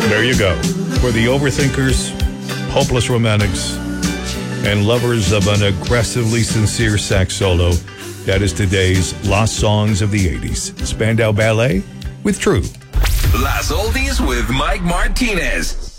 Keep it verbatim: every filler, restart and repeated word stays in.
There you go. For the overthinkers, hopeless romantics, and lovers of an aggressively sincere sax solo, that is today's Lost Songs of the eighties. Spandau Ballet with True. Las Oldies with Mike Martinez.